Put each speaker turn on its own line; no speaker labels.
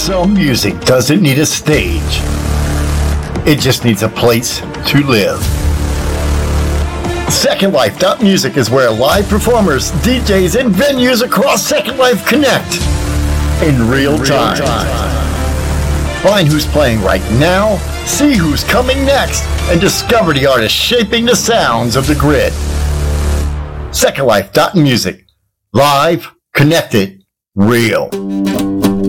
Some music doesn't need a stage. It just needs a place to live. Second Life Music is where live performers, DJs, and venues across Second Life connect in real time. Find who's playing right now, see who's coming next, and discover the artists shaping the sounds of the grid. Second Life Music. Live, connected, real.